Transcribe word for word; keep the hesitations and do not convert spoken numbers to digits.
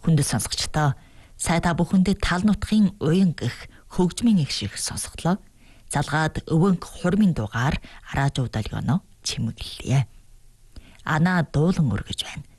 Хүндэт сонсогчдоо сая та бүхэндээ тал нутгийн уян гэх хөгжмийн их шиг сонсголоо. Залгаад өвөнг хурмын дугаар араажуу долгионо чимэглэлээ. Ана дуулан өргөж байна.